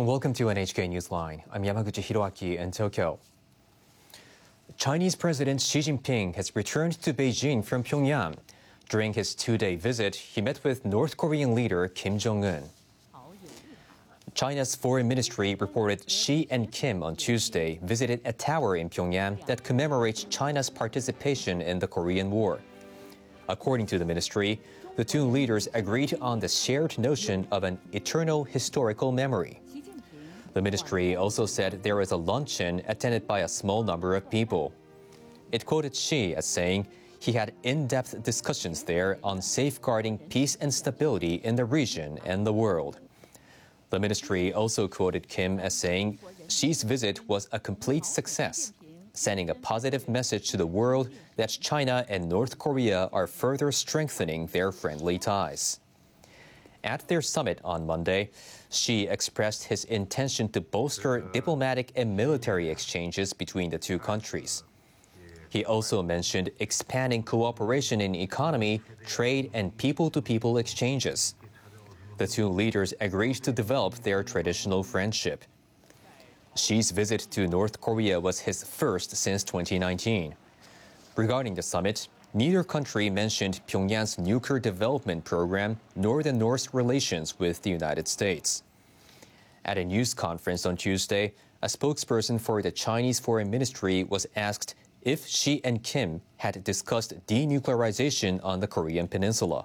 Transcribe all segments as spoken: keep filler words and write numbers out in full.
and welcome to N H K Newsline. I'm Yamaguchi Hiroaki in Tokyo. Chinese President Xi Jinping has returned to Beijing from Pyongyang. During his two-day visit, he met with North Korean leader Kim Jong-un. China's foreign ministry reported Xi and Kim on Tuesday visited a tower in Pyongyang that commemorates China's participation in the Korean War. According to the ministry, the two leaders agreed on the shared notion of an eternal historical memory. The ministry also said there was a luncheon attended by a small number of people. It quoted Xi as saying he had in-depth discussions there on safeguarding peace and stability in the region and the world. The ministry also quoted Kim as saying Xi's visit was a complete success, sending a positive message to the world that China and North Korea are further strengthening their friendly ties. At their summit on Monday, Xi expressed his intention to bolster diplomatic and military exchanges between the two countries. He also mentioned expanding cooperation in economy, trade, and people-to-people exchanges. The two leaders agreed to develop their traditional friendship. Xi's visit to North Korea was his first since twenty nineteen. Regarding the summit, neither country mentioned Pyongyang's nuclear development program nor the North's relations with the United States. At a news conference on Tuesday, a spokesperson for the Chinese Foreign Ministry was asked if Xi and Kim had discussed denuclearization on the Korean peninsula.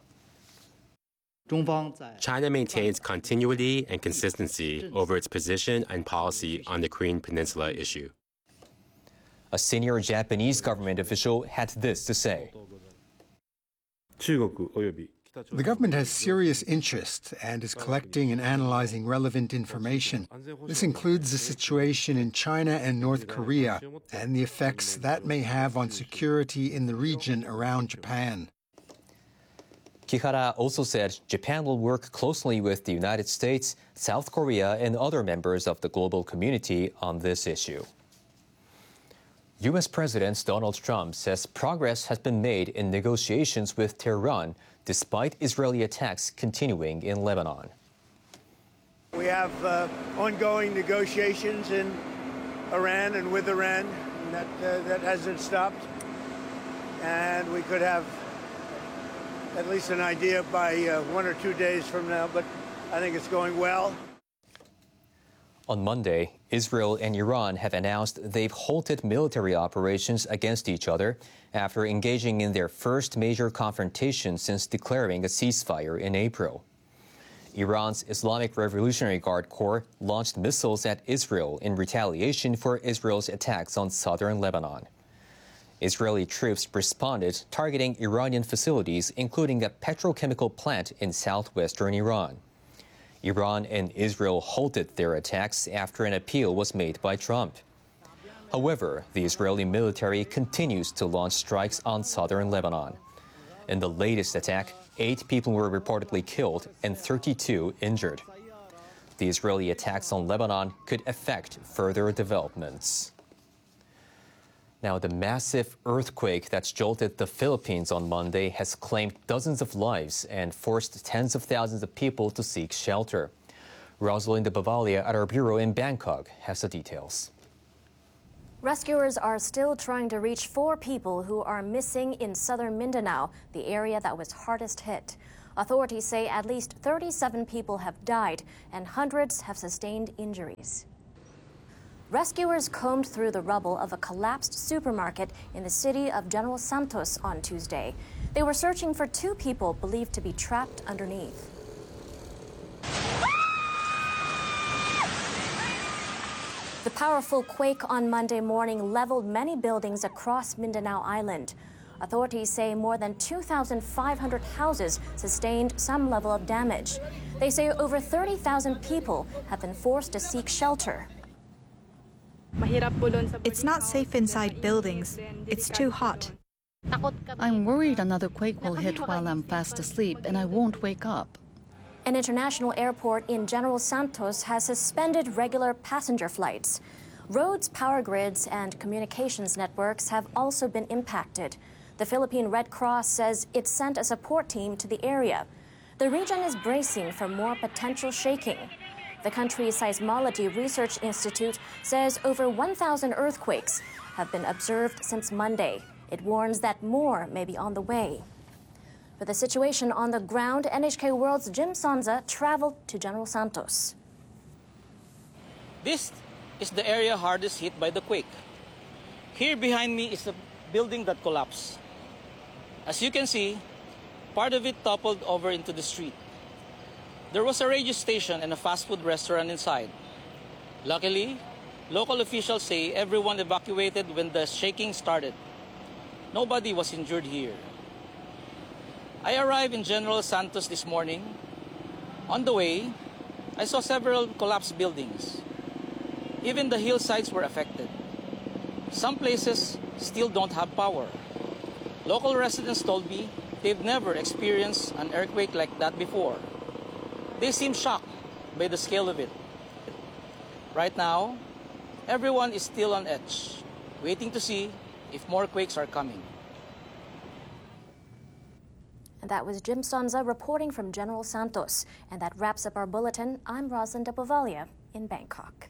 China maintains continuity and consistency over its position and policy on the Korean Peninsula issue. A senior Japanese government official had this to say. The government has serious interest and is collecting and analyzing relevant information. This includes the situation in China and North Korea and the effects that may have on security in the region around Japan. Kihara also said Japan will work closely with the United States, South Korea, and other members of the global community on this issue. U S President Donald Trump says progress has been made in negotiations with Tehran despite Israeli attacks continuing in Lebanon. We have uh, ongoing negotiations in Iran and with Iran, and that, uh, that hasn't stopped. And we could have at least an idea by uh, one or two days from now, but I think it's going well. On Monday, Israel and Iran have announced they've halted military operations against each other after engaging in their first major confrontation since declaring a ceasefire in April. Iran's Islamic Revolutionary Guard Corps launched missiles at Israel in retaliation for Israel's attacks on southern Lebanon. Israeli troops responded, targeting Iranian facilities, including a petrochemical plant in southwestern Iran. Iran and Israel halted their attacks after an appeal was made by Trump. However, the Israeli military continues to launch strikes on southern Lebanon. In the latest attack, eight people were reportedly killed and thirty-two injured. The Israeli attacks on Lebanon could affect further developments. Now, the massive earthquake that's jolted the Philippines on Monday has claimed dozens of lives and forced tens of thousands of people to seek shelter. Rosalinda Bavalia at our bureau in Bangkok has the details. Rescuers are still trying to reach four people who are missing in southern Mindanao, the area that was hardest hit. Authorities say at least thirty-seven people have died and hundreds have sustained injuries. Rescuers combed through the rubble of a collapsed supermarket in the city of General Santos on Tuesday. They were searching for two people believed to be trapped underneath. The powerful quake on Monday morning leveled many buildings across Mindanao Island. Authorities say more than two thousand five hundred houses sustained some level of damage. They say over thirty thousand people have been forced to seek shelter. It's not safe inside buildings. It's too hot. I'm worried another quake will hit while I'm fast asleep and I won't wake up. An international airport in General Santos has suspended regular passenger flights. Roads, power grids, and communications networks have also been impacted. The Philippine Red Cross says it sent a support team to the area. The region is bracing for more potential shaking. The country's Seismology Research Institute says over one thousand earthquakes have been observed since Monday. It warns that more may be on the way. For the situation on the ground, N H K World's Jim Sonza traveled to General Santos. This is the area hardest hit by the quake. Here behind me is a building that collapsed. As you can see, part of it toppled over into the street. There was a radio station and a fast food restaurant inside. Luckily, local officials say everyone evacuated when the shaking started. Nobody was injured here. I arrived in General Santos this morning. On the way, I saw several collapsed buildings. Even the hillsides were affected. Some places still don't have power. Local residents told me they've never experienced an earthquake like that before. They seem shocked by the scale of it. Right now, everyone is still on edge, waiting to see if more quakes are coming. And that was Jim Sonza reporting from General Santos. And that wraps up our bulletin. I'm Rosalind Depovalia in Bangkok.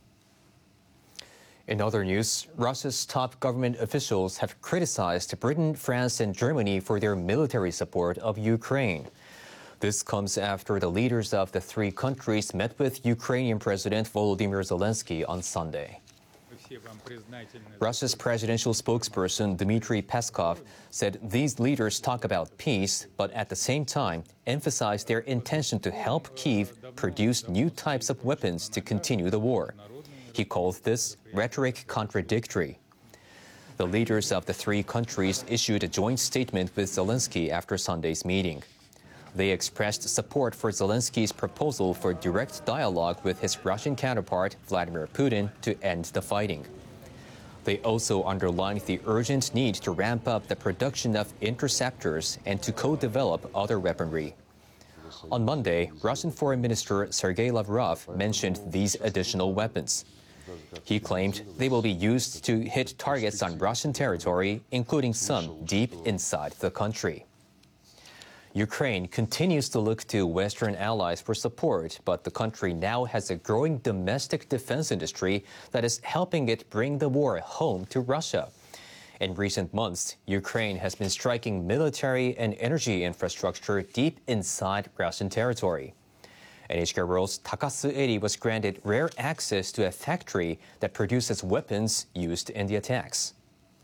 In other news, Russia's top government officials have criticized Britain, France, and Germany for their military support of Ukraine. This comes after the leaders of the three countries met with Ukrainian President Volodymyr Zelensky on Sunday. Russia's presidential spokesperson Dmitry Peskov said these leaders talk about peace, but at the same time emphasize their intention to help Kyiv produce new types of weapons to continue the war. He called this rhetoric contradictory. The leaders of the three countries issued a joint statement with Zelensky after Sunday's meeting. They expressed support for Zelensky's proposal for direct dialogue with his Russian counterpart, Vladimir Putin, to end the fighting. They also underlined the urgent need to ramp up the production of interceptors and to co-develop other weaponry. On Monday, Russian Foreign Minister Sergei Lavrov mentioned these additional weapons. He claimed they will be used to hit targets on Russian territory, including some deep inside the country. Ukraine continues to look to Western allies for support, but the country now has a growing domestic defense industry that is helping it bring the war home to Russia. In recent months, Ukraine has been striking military and energy infrastructure deep inside Russian territory. N H K World's Takasu Eri was granted rare access to a factory that produces weapons used in the attacks.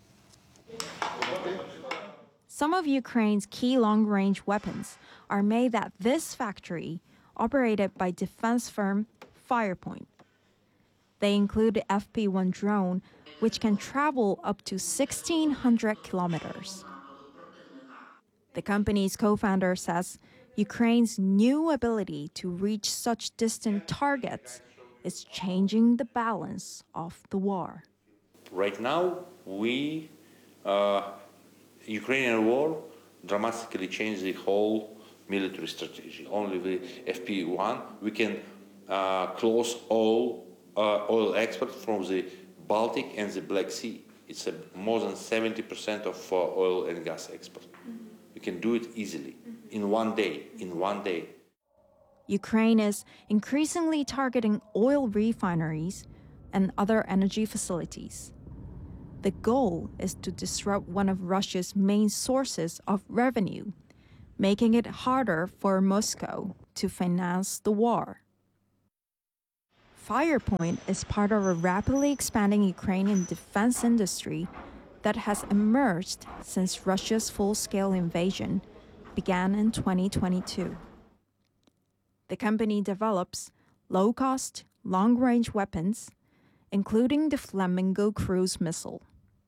Some of Ukraine's key long-range weapons are made at this factory, operated by defense firm Firepoint. They include the F P one drone, which can travel up to sixteen hundred kilometers. The company's co-founder says Ukraine's new ability to reach such distant targets is changing the balance of the war. Right now, we, uh, Ukrainian war, dramatically changed the whole military strategy. Only with F P one, we can uh, close all uh, oil exports from the Baltic and the Black Sea. It's a, more than seventy percent of uh, oil and gas export. Mm-hmm. We can do it easily, mm-hmm. in one day, in one day. Ukraine is increasingly targeting oil refineries and other energy facilities. The goal is to disrupt one of Russia's main sources of revenue, making it harder for Moscow to finance the war. Firepoint is part of a rapidly expanding Ukrainian defense industry that has emerged since Russia's full-scale invasion began in twenty twenty-two. The company develops low-cost, long-range weapons, including the Flamingo cruise missile.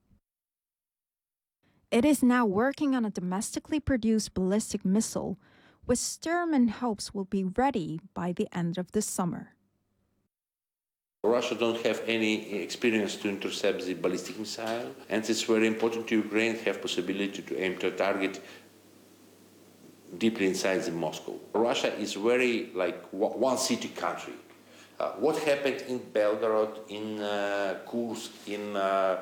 It is now working on a domestically produced ballistic missile, which Sturman hopes will be ready by the end of the summer. Russia don't have any experience to intercept the ballistic missile, and it's very important to Ukraine to have possibility to aim to target deeply inside the Moscow. Russia is very like one city country. Uh, what happened in Belgorod, in uh, Kursk, in uh,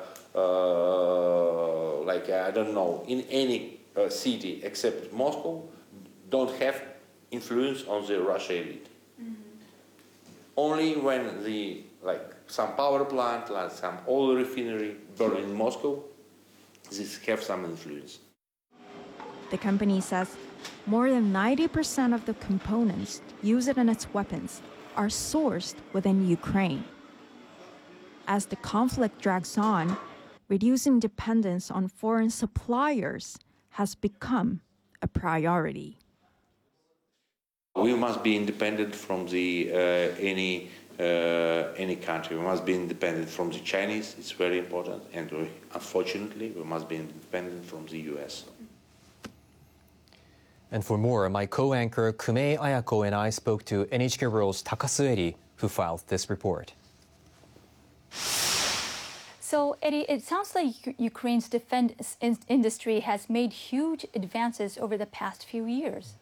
uh, like I don't know, in any uh, city except Moscow, don't have influence on the Russia elite. Mm-hmm. Only when the, like some power plant, like some oil refinery burn in Moscow, this have some influence. The company says more than ninety percent of the components used in its weapons are sourced within Ukraine. As the conflict drags on, reducing dependence on foreign suppliers has become a priority. We must be independent from the uh, any uh, any country. We must be independent from the Chinese. It's very important, and we, unfortunately, we must be independent from the U S. And for more, my co-anchor Kumei Ayako and I spoke to N H K World's Takasu Eri, who filed this report. So, Eddie, it sounds like Ukraine's defense in- industry has made huge advances over the past few years.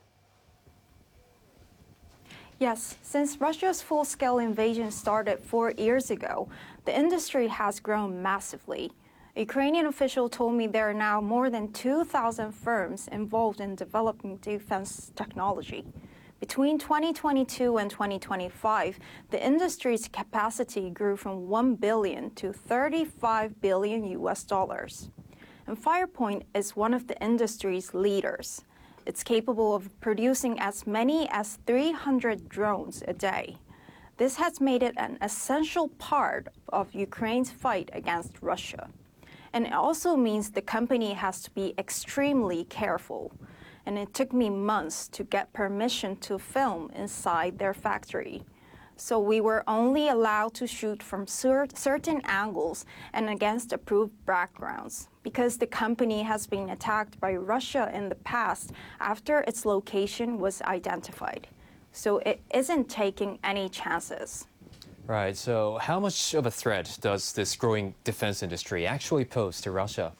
Yes, since Russia's full-scale invasion started four years ago, the industry has grown massively. A Ukrainian official told me there are now more than two thousand firms involved in developing defense technology. Between twenty twenty-two and twenty twenty-five, the industry's capacity grew from one billion to thirty-five billion U S dollars. And Firepoint is one of the industry's leaders. It's capable of producing as many as three hundred drones a day. This has made it an essential part of Ukraine's fight against Russia. And it also means the company has to be extremely careful. And it took me months to get permission to film inside their factory. So we were only allowed to shoot from cer- certain angles and against approved backgrounds, because the company has been attacked by Russia in the past after its location was identified. So it isn't taking any chances. Right, so how much of a threat does this growing defense industry actually pose to Russia?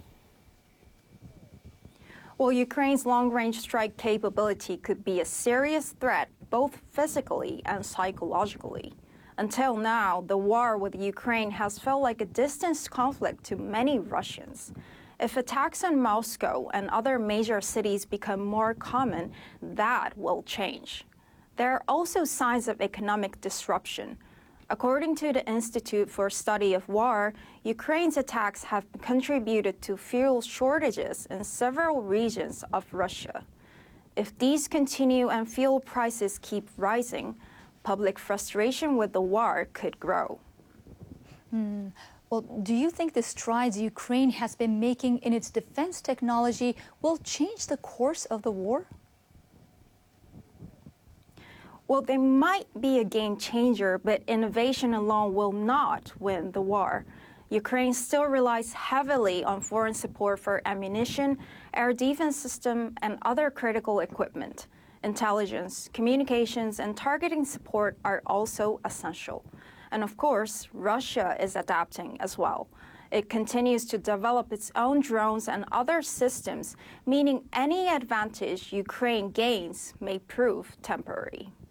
Well, Ukraine's long-range strike capability could be a serious threat, both physically and psychologically. Until now, the war with Ukraine has felt like a distant conflict to many Russians. If attacks on Moscow and other major cities become more common, that will change. There are also signs of economic disruption. According to the Institute for Study of War, Ukraine's attacks have contributed to fuel shortages in several regions of Russia. If these continue and fuel prices keep rising, public frustration with the war could grow. Hmm. Well, do you think the strides Ukraine has been making in its defense technology will change the course of the war? Well, they might be a game changer, but innovation alone will not win the war. Ukraine still relies heavily on foreign support for ammunition, air defense system, and other critical equipment. Intelligence, communications, and targeting support are also essential. And of course, Russia is adapting as well. It continues to develop its own drones and other systems, meaning any advantage Ukraine gains may prove temporary.